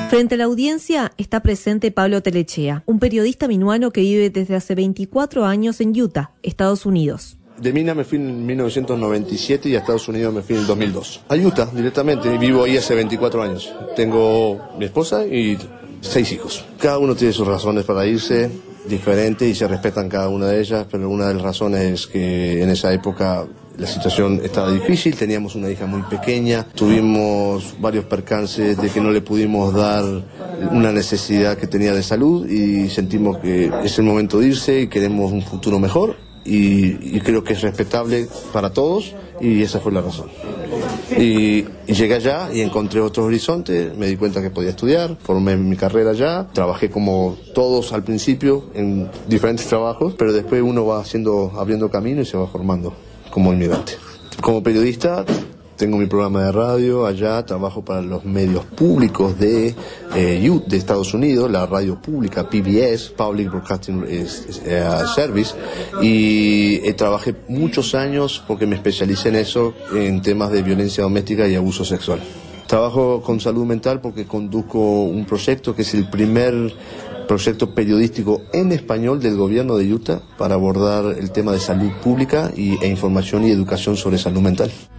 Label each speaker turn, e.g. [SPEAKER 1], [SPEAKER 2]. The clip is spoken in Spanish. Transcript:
[SPEAKER 1] Frente a la audiencia está presente Pablo Telechea, un periodista minuano que vive desde hace 24 años en Utah, Estados Unidos.
[SPEAKER 2] De Mina me fui en 1997 y a Estados Unidos me fui en el 2002. A Utah directamente, y vivo ahí hace 24 años. Tengo mi esposa y 6 hijos. Cada uno tiene sus razones para irse, diferentes, y se respetan cada una de ellas, pero una de las razones es que en esa época la situación estaba difícil, teníamos una hija muy pequeña, tuvimos varios percances de que no le pudimos dar una necesidad que tenía de salud y sentimos que es el momento de irse y queremos un futuro mejor y creo que es respetable para todos y esa fue la razón. Y llegué allá y encontré otros horizontes, me di cuenta que podía estudiar, formé mi carrera allá, trabajé como todos al principio en diferentes trabajos, pero después uno va abriendo camino y se va formando como inmigrante. Como periodista tengo mi programa de radio allá, trabajo para los medios públicos de Estados Unidos, la radio pública PBS, Public Broadcasting Service, y trabajé muchos años porque me especialicé en eso, en temas de violencia doméstica y abuso sexual. Trabajo con salud mental porque conduzco un proyecto que es el primer proyecto periodístico en español del gobierno de Utah para abordar el tema de salud pública e información y educación sobre salud mental.